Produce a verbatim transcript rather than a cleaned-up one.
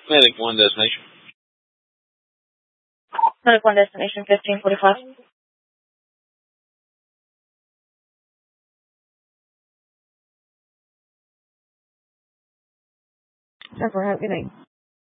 Medic one destination. Medic one destination, fifteen forty-five. Have a good night.